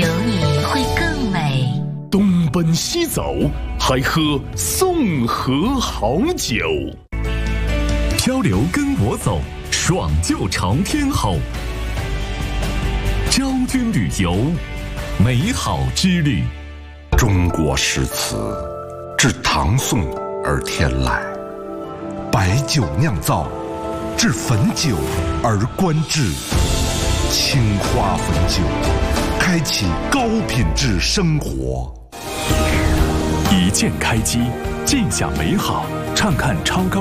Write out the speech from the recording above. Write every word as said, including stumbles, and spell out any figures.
有你会更美。 东奔西走，还喝宋河好酒。 漂流跟我走，爽就朝天吼。昭君旅游，美好之旅。 中国诗词自唐宋而天来，白酒酿造，至汾酒而观之。青花汾酒，开启高品质生活。 一键开机，尽享美好，畅看超高